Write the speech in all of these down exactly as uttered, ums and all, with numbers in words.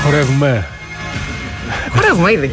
Χορεύουμε. Χορεύουμε ήδη.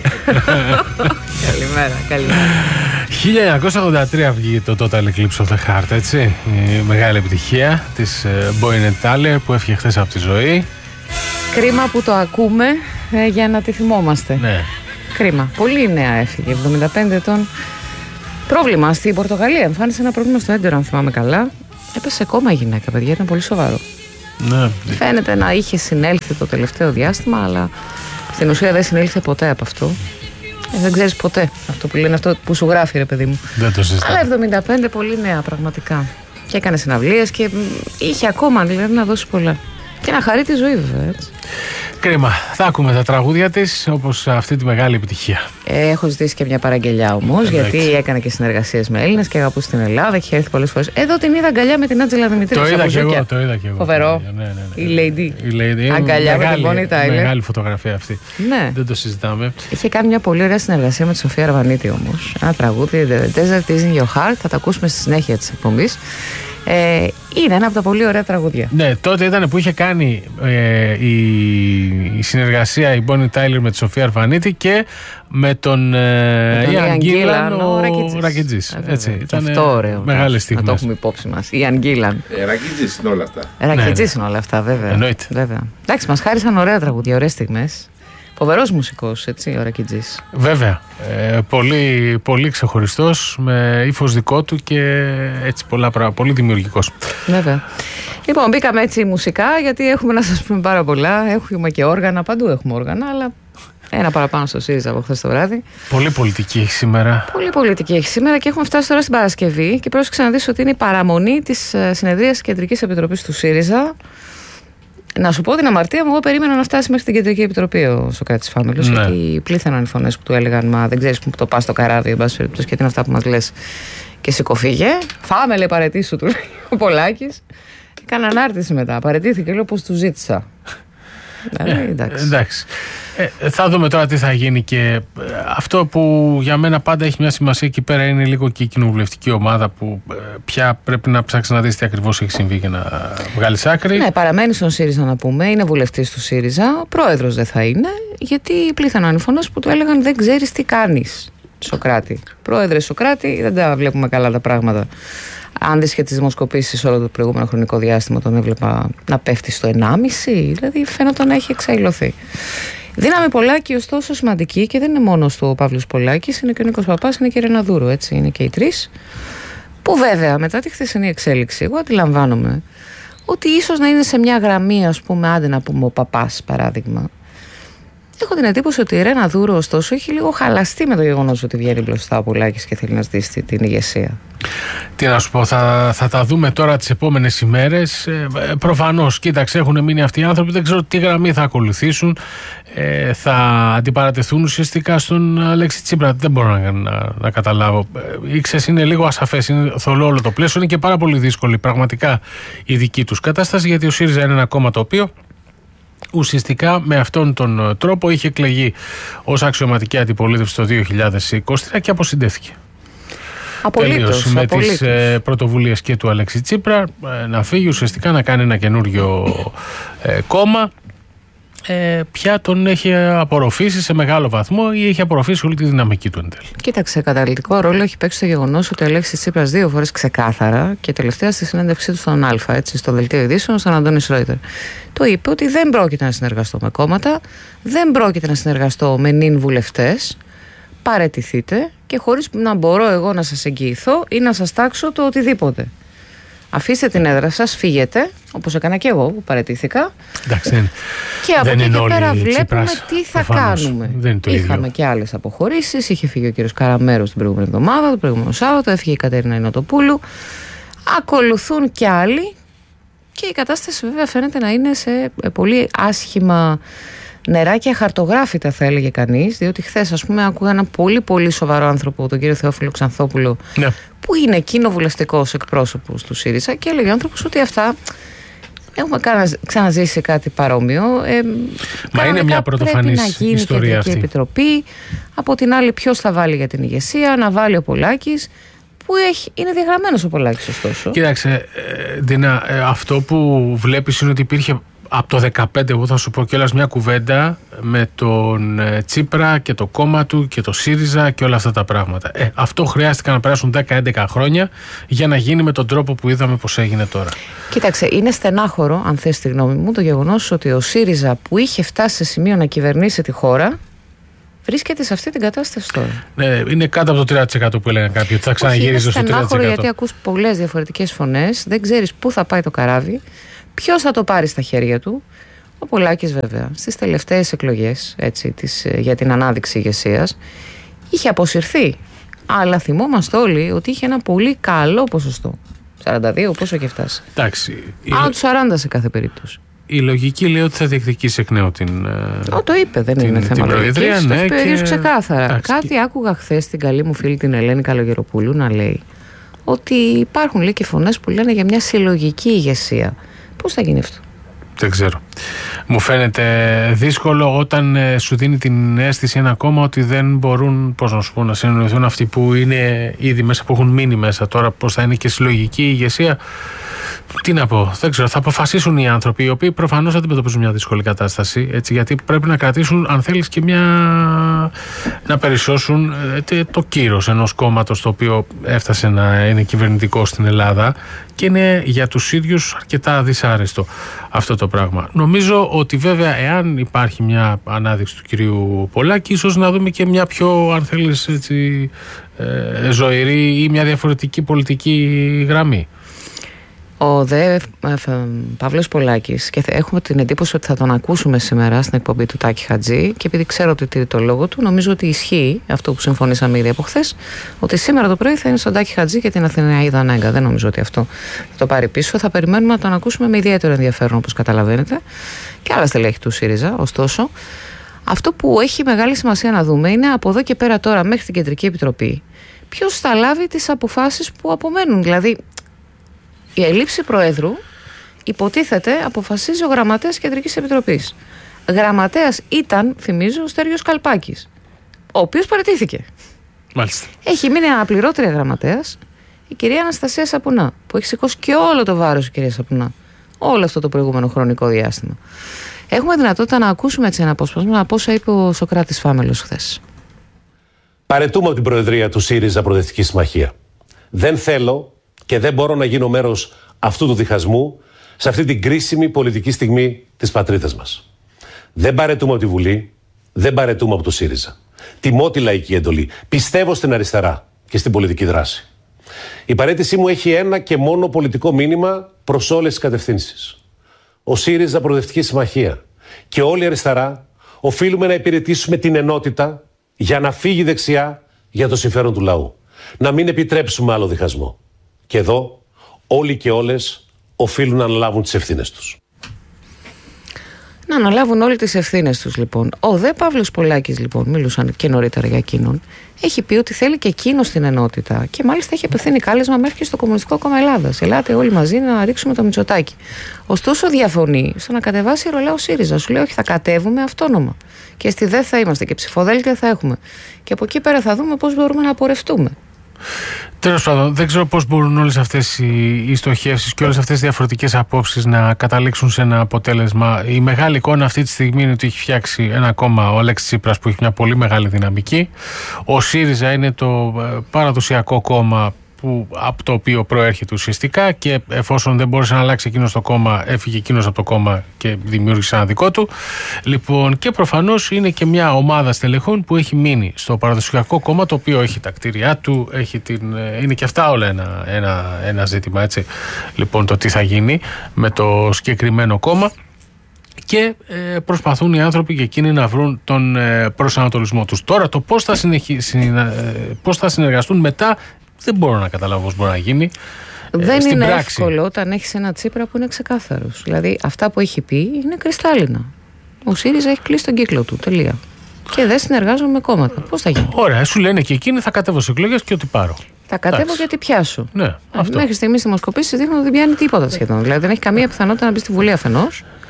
Καλημέρα, καλημέρα. χίλια εννιακόσια ογδόντα τρία βγήκε το Total Eclipse of the Heart, έτσι. Η μεγάλη επιτυχία της Bonnie Tyler που έφυγε χθες από τη ζωή. Κρίμα που το ακούμε ε, για να τη θυμόμαστε. Ναι. Κρίμα. Πολύ νέα έφυγε, εβδομήντα πέντε ετών. Πρόβλημα στην Πορτογαλία. Εμφάνισε ένα πρόβλημα στο έντερο, αν θυμάμαι καλά. Έπεσε κόμμα η γυναίκα, παιδιά, ήταν πολύ σοβαρό. Ναι. Φαίνεται να είχε συνέλθει το τελευταίο διάστημα, αλλά στην ουσία δεν συνέλθε ποτέ από αυτό. Ε, δεν ξέρεις ποτέ αυτό που λένε, αυτό που σου γράφει, ρε παιδί μου. Δεν το συζητάω. Αλλά εβδομήντα πέντε πολύ νέα, πραγματικά. Και έκανε συναυλίες και είχε ακόμα δηλαδή να δώσει πολλά. Και να χαρεί τη ζωή, βέβαια, έτσι. Κρίμα. Θα ακούμε τα τραγούδια της, όπως αυτή τη μεγάλη επιτυχία. Ε, έχω ζητήσει και μια παραγγελιά όμως, γιατί έκανε και συνεργασίες με Έλληνες και αγαπούσε την Ελλάδα. Έχει έρθει πολλές φορές. Εδώ την είδα αγκαλιά με την Άντζελα Δημητρίου. Το είδα και εγώ. Το είδα και εγώ. Φοβερό. Ναι, ναι, ναι. Η Lady. Η Lady. Αγκαλιά μεγάλη, με την Bonnie Tyler. Μεγάλη φωτογραφία αυτή. Ναι. Δεν το συζητάμε. Είχε κάνει μια πολύ ωραία συνεργασία με τη Σοφία Αρβανίτη όμως. Ένα τραγούδι, The Desert is in Your Heart. Θα το ακούσουμε στη συνέχεια της εκπομπής. Ε, είναι ένα από τα πολύ ωραία τραγούδια. Ναι, τότε ήταν που είχε κάνει ε, η, η συνεργασία η Bonnie Tyler με τη Σοφία Αρβανίτη και με τον Ιαν Γκίλαν ο Ρακιτζής. Έτσι, ήταν αυτό ωραίο. Μεγάλες στιγμές. Να το έχουμε υπόψη μας. Ιαν Γκίλαν. Ε, Ρακιτζής είναι όλα αυτά. Ρακιτζής είναι όλα αυτά, βέβαια. Εννοείται. Βέβαια. Εντάξει, μας χάρισαν ωραία τραγούδια, ωραίες στιγμές. Φοβερός μουσικός, έτσι, ο Ρακιτζής. Βέβαια. Ε, πολύ, πολύ ξεχωριστός, με ύφος δικό του και έτσι πολλά πράγματα. Πολύ δημιουργικός. Βέβαια. Λοιπόν, μπήκαμε έτσι μουσικά, γιατί έχουμε να σας πούμε πάρα πολλά. Έχουμε και όργανα, παντού έχουμε όργανα, αλλά ένα παραπάνω στο ΣΥΡΙΖΑ από χθες το βράδυ. Πολύ πολιτική έχει σήμερα. Πολύ πολιτική έχει σήμερα και έχουμε φτάσει τώρα στην Παρασκευή. Και πρόσεξε να δεις ότι είναι η παραμονή της συνεδρίας της Κεντρικής Επιτροπής του ΣΥΡΙΖΑ. Να σου πω την αμαρτία μου, εγώ περίμενα να φτάσει μέχρι την Κεντρική Επιτροπή ο Σωκράτης Φάμελος. Ναι. Γιατί πλήθαιναν οι φωνές που του έλεγαν: Μα δεν ξέρεις που το πας στο καράβι, εν πάση περιπτώσει, και τι είναι αυτά που μας λες. Και σηκωφίγε. Φάμελε, παρετήσου, του λέει ο Πολάκης. Έκανα ανάρτηση μετά. Παρετήθηκε, λέω, πως του ζήτησα. Δηλαδή, εντάξει. Ε, εντάξει. Ε, θα δούμε τώρα τι θα γίνει και ε, αυτό που για μένα πάντα έχει μια σημασία εκεί πέρα είναι λίγο και η κοινοβουλευτική ομάδα που ε, πια πρέπει να ψάξει να δεις τι ακριβώς έχει συμβεί και να βγάλεις άκρη. Ναι, παραμένει στον ΣΥΡΙΖΑ να πούμε, είναι βουλευτής του ΣΥΡΙΖΑ, πρόεδρος δεν θα είναι, γιατί πλήθαναν οι φωνές που του έλεγαν δεν ξέρεις τι κάνεις, Σωκράτη. Πρόεδρε Σωκράτη, δεν τα βλέπουμε καλά τα πράγματα. Αν δεις και τις δημοσκοπήσεις όλο το προηγούμενο χρονικό διάστημα, τον έβλεπα να πέφτει στο ενάμιση, δηλαδή φαίνονταν να έχει εξαϊλωθεί. Δύναμη Πολάκη, ωστόσο, σημαντική και δεν είναι μόνο του ο Παύλος Πολάκης, είναι και ο Νίκος Παπάς, είναι και η Ρεναδούρου, έτσι, είναι και οι τρεις. Που βέβαια μετά τη χθεσινή εξέλιξη, εγώ αντιλαμβάνομαι ότι ίσως να είναι σε μια γραμμή, ας πούμε, άντε να πούμε ο Παπάς, παράδειγμα. Έχω την εντύπωση ότι η Ρεναδούρου, ωστόσο, έχει λίγο χαλαστεί με το γεγονός ότι βγαίνει μπροστά ο Πολάκης και θέλει να στήσει την ηγεσία. Τι να σου πω, θα, θα τα δούμε τώρα τις επόμενες ημέρες. Ε, προφανώς, κοίταξε, έχουν μείνει αυτοί οι άνθρωποι, δεν ξέρω τι γραμμή θα ακολουθήσουν. Ε, θα αντιπαρατεθούν ουσιαστικά στον Αλέξη Τσίπρα. Δεν μπορώ να, να, να καταλάβω. Ε, Ήξερες, είναι λίγο ασαφές, είναι θολό όλο το πλαίσιο. Είναι και πάρα πολύ δύσκολη πραγματικά η δική τους κατάσταση, γιατί ο ΣΥΡΙΖΑ είναι ένα κόμμα το οποίο ουσιαστικά με αυτόν τον τρόπο είχε εκλεγεί ως αξιωματική αντιπολίτευση το δύο χιλιάδες είκοσι τρία και αποσυντέθηκε. Απολύτως, με απολύτως. τις ε, πρωτοβουλίες και του Αλέξη Τσίπρα ε, να φύγει ουσιαστικά να κάνει ένα καινούριο ε, κόμμα. Ε, πια τον έχει απορροφήσει σε μεγάλο βαθμό ή έχει απορροφήσει όλη τη δυναμική του εν τέλει. Κοίταξε, καταλυτικό ρόλο έχει παίξει το γεγονός ότι ο Αλέξης Τσίπρας δύο φορές ξεκάθαρα και τελευταία στη συνέντευξή του στον Α, έτσι, στο Δελτίο Ειδήσεων, στον Αντώνη Σρόιτερ, το είπε ότι δεν πρόκειται να συνεργαστώ με κόμματα, δεν πρόκειται να συνεργαστώ με νυν βουλευτές. Παραιτηθείτε και χωρίς να μπορώ εγώ να σας εγγυηθώ ή να σας τάξω το οτιδήποτε. Αφήστε την έδρα σας, φύγετε, όπως έκανα και εγώ που παραιτήθηκα. Εντάξει, δεν, και από δεν εκεί και πέρα βλέπουμε Τσίπρας, τι θα προφανώς, κάνουμε. Δεν είναι το Είχαμε ίδιο. και άλλες αποχωρήσεις. Είχε φύγει ο κύριος Καραμέρος την προηγούμενη εβδομάδα, το προηγούμενο Σάββατο, έφυγε η Κατερίνα Ινωτοπούλου. Ακολουθούν κι άλλοι και η κατάσταση βέβαια φαίνεται να είναι σε πολύ άσχημα νερά και αχαρτογράφητα, θα έλεγε κανείς, διότι χθες, ας πούμε, άκουγα ένα πολύ πολύ σοβαρό άνθρωπο, τον κύριο Θεόφιλο Ξανθόπουλο, ναι, που είναι κοινοβουλευτικός εκπρόσωπος του ΣΥΡΙΖΑ, και έλεγε ο άνθρωπος ότι αυτά έχουμε ξαναζήσει κάτι παρόμοιο. Ε, Μα είναι μια πρωτοφανής πρέπει να γίνει ιστορία αυτή. Επιτροπή. Από την άλλη, ποιος θα βάλει για την ηγεσία, να βάλει ο Πολάκης, που έχει, είναι διαγραμμένος ο Πολάκης, ωστόσο. Κοίταξε, Ντίνα, αυτό που βλέπεις είναι ότι υπήρχε από το δεκαπέντε, εγώ θα σου πω κιόλας μια κουβέντα με τον Τσίπρα και το κόμμα του και το ΣΥΡΙΖΑ και όλα αυτά τα πράγματα. Ε, αυτό χρειάστηκε να περάσουν δέκα έντεκα χρόνια για να γίνει με τον τρόπο που είδαμε πως έγινε τώρα. Κοίταξε, είναι στενάχωρο, αν θες τη γνώμη μου, το γεγονός ότι ο ΣΥΡΙΖΑ που είχε φτάσει σε σημείο να κυβερνήσει τη χώρα βρίσκεται σε αυτή την κατάσταση τώρα. Ναι, είναι κάτω από το τρία τοις εκατό που έλεγαν κάποιοι, ότι θα ξαναγυρίσει στο τρία τοις εκατό. Είναι στενάχωρο γιατί ακούς πολλές διαφορετικές φωνές, δεν ξέρεις πού θα πάει το καράβι, ποιος θα το πάρει στα χέρια του. Ο Πολάκης βέβαια στις τελευταίες εκλογές έτσι, της, για την ανάδειξη ηγεσίας είχε αποσυρθεί. Αλλά θυμόμαστε όλοι ότι είχε ένα πολύ καλό ποσοστό. σαράντα δύο, πόσο έχει φτάσει. Εντάξει. Άνω του σαράντα σε κάθε περίπτωση. Η λογική λέει ότι θα διεκδικήσει εκ νέου την. Ω, το είπε, δεν την, είναι θέμα λογικής. Ναι, το είπε και... και... ξεκάθαρα. Εντάξει. Κάτι άκουγα χθες την καλή μου φίλη την Ελένη Καλογεροπούλου να λέει ότι υπάρχουν λέει, και φωνές που λένε για μια συλλογική ηγεσία. Πώς θα γίνει αυτό? Δεν ξέρω. Μου φαίνεται δύσκολο όταν ε, σου δίνει την αίσθηση ένα κόμμα ότι δεν μπορούν, πώς να σου πω, να συνεννοηθούν αυτοί που είναι ήδη μέσα, που έχουν μείνει μέσα. Τώρα πώς θα είναι και συλλογική ηγεσία. Τι να πω, δεν ξέρω. Θα αποφασίσουν οι άνθρωποι, οι οποίοι προφανώς αντιμετωπίζουν μια δύσκολη κατάσταση. Έτσι, γιατί πρέπει να κρατήσουν, αν θέλεις, και μια. Να περισσώσουν ε, το κύρος ενός κόμματος το οποίο έφτασε να είναι κυβερνητικό στην Ελλάδα και είναι για τους ίδιους αρκετά δυσάρεστο αυτό το πράγμα. Νομίζω ότι βέβαια, εάν υπάρχει μια ανάδειξη του κυρίου Πολάκη, ίσως να δούμε και μια πιο, αν θέλεις, έτσι, ε, ζωηρή ή μια διαφορετική πολιτική γραμμή. Ο δε Παύλος Πολάκης, και έχουμε την εντύπωση ότι θα τον ακούσουμε σήμερα στην εκπομπή του Τάκη Χατζή, και επειδή ξέρω ότι τηρεί το λόγο του, νομίζω ότι ισχύει αυτό που συμφωνήσαμε ήδη από χθες, ότι σήμερα το πρωί θα είναι στον Τάκη Χατζή και την Αθηναίδα Νέγκα. Δεν νομίζω ότι αυτό θα το πάρει πίσω. Θα περιμένουμε να τον ακούσουμε με ιδιαίτερο ενδιαφέρον, όπως καταλαβαίνετε, και άλλα στελέχη του ΣΥΡΙΖΑ. Ωστόσο, αυτό που έχει μεγάλη σημασία να δούμε είναι από εδώ και πέρα τώρα μέχρι την Κεντρική Επιτροπή ποιος θα λάβει τις αποφάσεις που απομένουν. Δηλαδή, η ελλείψη Προέδρου, υποτίθεται, αποφασίζει ο Γραμματέας Κεντρικής Επιτροπής. Γραμματέας ήταν, θυμίζω, ο Στέργιος Καλπάκης, ο οποίος παραιτήθηκε. Μάλιστα. Έχει μείνει αναπληρώτρια γραμματέας η κυρία Αναστασία Σαπουνά, που έχει σηκώσει και όλο το βάρος η κυρία Σαπουνά όλο αυτό το προηγούμενο χρονικό διάστημα. Έχουμε δυνατότητα να ακούσουμε έτσι ένα απόσπασμα από όσα είπε ο Σωκράτης Φάμελος χθες. Παραιτούμε από την Προεδρία του ΣΥΡΙΖΑ Προοδευτική Συμμαχία. Δεν θέλω και δεν μπορώ να γίνω μέρος αυτού του διχασμού σε αυτή την κρίσιμη πολιτική στιγμή της πατρίδας μας. Δεν παραιτούμε από τη Βουλή, δεν παραιτούμε από το ΣΥΡΙΖΑ. Τιμώ τη λαϊκή εντολή. Πιστεύω στην αριστερά και στην πολιτική δράση. Η παραίτησή μου έχει ένα και μόνο πολιτικό μήνυμα προς όλες τις κατευθύνσεις. Ο ΣΥΡΙΖΑ Προοδευτική Συμμαχία και όλη η αριστερά οφείλουμε να υπηρετήσουμε την ενότητα για να φύγει δεξιά για το συμφέρον του λαού. Να μην επιτρέψουμε άλλο διχασμό. Και εδώ όλοι και όλες οφείλουν να αναλάβουν τις ευθύνες τους. Να αναλάβουν όλοι τις ευθύνες τους, λοιπόν. Ο δε Παύλος Πολάκης, λοιπόν, μίλουσαν και νωρίτερα για εκείνον, έχει πει ότι θέλει και εκείνο την ενότητα και μάλιστα έχει απευθύνει κάλεσμα μέχρι και στο Κομμουνιστικό Κόμμα Ελλάδας. Ελάτε όλοι μαζί να ρίξουμε το Μητσοτάκη. Ωστόσο, διαφωνεί στο να κατεβάσει ρολά ο ΣΥΡΙΖΑ. Σου λέει, όχι, θα κατέβουμε αυτόνομα. Και στη ΔΕ θα είμαστε και ψηφοδέλτια θα έχουμε. Και από εκεί πέρα θα δούμε πώς μπορούμε να πορευτούμε. Τέλος πάντων, δεν ξέρω πώς μπορούν όλες αυτές οι στοχεύσεις και όλες αυτές οι διαφορετικές απόψεις να καταλήξουν σε ένα αποτέλεσμα. Η μεγάλη εικόνα αυτή τη στιγμή είναι ότι έχει φτιάξει ένα κόμμα, ο Αλέξης Τσίπρας, που έχει μια πολύ μεγάλη δυναμική. Ο ΣΥΡΙΖΑ είναι το παραδοσιακό κόμμα που, από το οποίο προέρχεται ουσιαστικά, και εφόσον δεν μπόρεσε να αλλάξει εκείνο το κόμμα, έφυγε εκείνο από το κόμμα και δημιούργησε ένα δικό του. Λοιπόν, και προφανώς είναι και μια ομάδα στελεχών που έχει μείνει στο παραδοσιακό κόμμα, το οποίο έχει τα κτίρια του, έχει την, είναι και αυτά όλα ένα, ένα, ένα ζήτημα, έτσι. Λοιπόν, το τι θα γίνει με το συγκεκριμένο κόμμα. Και ε, προσπαθούν οι άνθρωποι και εκείνοι να βρουν τον ε, προσανατολισμό τους. Τώρα το πώς θα, συνεχί, συνα, ε, πώς θα συνεργαστούν μετά, δεν μπορώ να καταλάβω πώς μπορεί να γίνει. Δεν ε, είναι πράξη. εύκολο όταν έχεις ένα Τσίπρα που είναι ξεκάθαρος. Δηλαδή αυτά που έχει πει είναι κρυστάλλινα. Ο ΣΥΡΙΖΑ έχει κλείσει τον κύκλο του. Τελεία. Και δεν συνεργάζομαι με κόμματα. Πώς θα γίνει? Ωραία, σου λένε και εκείνοι θα κατέβω σε εκλογές και ό,τι πάρω. Θα κατέβω και τι πιάσω. Ναι, αυτό. Μέχρι στιγμής οι δημοσκοπήσεις δείχνουν ότι δεν πιάνει τίποτα σχεδόν. Δηλαδή δεν έχει καμία πιθανότητα να μπει στη Βουλή αφενός.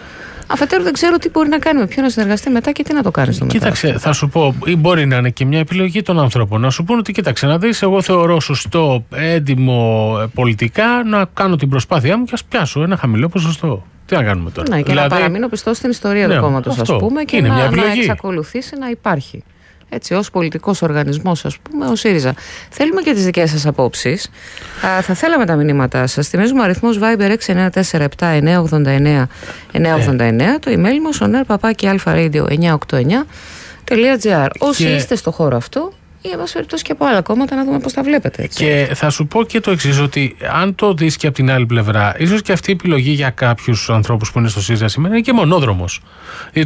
Αφετέρου δεν ξέρω τι μπορεί να κάνει, με ποιον να συνεργαστεί μετά και τι να το κάνει στο μετά. Κοίταξε, θα σου πω, ή μπορεί να είναι και μια επιλογή των ανθρώπων. Να σου πούνε ότι κοίταξε να δεις, εγώ θεωρώ σωστό, έντιμο πολιτικά να κάνω την προσπάθειά μου και ας πιάσω ένα χαμηλό ποσοστό. Τι να κάνουμε τώρα. Ναι, και δηλαδή, να παραμείνω πιστός στην ιστορία, ναι, του κόμματος, ας πούμε, και να, να εξακολουθήσει να υπάρχει. Έτσι, ως πολιτικός οργανισμός, ας πούμε, ο ΣΥΡΙΖΑ. Θέλουμε και τις δικές σας απόψεις. Α, θα θέλαμε τα μηνύματά σας. Θυμίζουμε αριθμός Viber έξι εννιά τέσσερα επτά εννιά ογδόντα εννιά εννιά ογδόντα εννιά, το email μας oner παπάκι alpharadio εννιακόσια ογδόντα εννιά τελεία gr. Όσοι και... είστε στο χώρο αυτό, ή εν πάση περιπτώσει και από άλλα κόμματα, να δούμε πώς τα βλέπετε. Έτσι. Και θα σου πω και το εξής, ότι αν το δεις και από την άλλη πλευρά, ίσως και αυτή η επιλογή για κάποιους ανθρώπους που είναι στο ΣΥΡΙΖΑ σήμερα είναι και μονόδρομος.